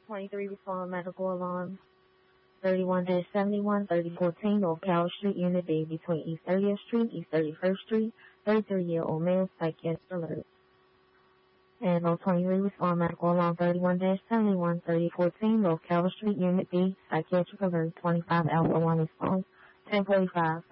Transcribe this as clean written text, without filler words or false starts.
23 respond medical alarm. 31-71, 3014 North Carroll Street, Unit B, between East 30th Street, East 31st Street, 33-year-old male, psychiatric alert. And 023 respond medical alarm. 31-71, 3014 North Carroll Street, Unit B, psychiatric alert. 25 Alpha 1 response. 1045.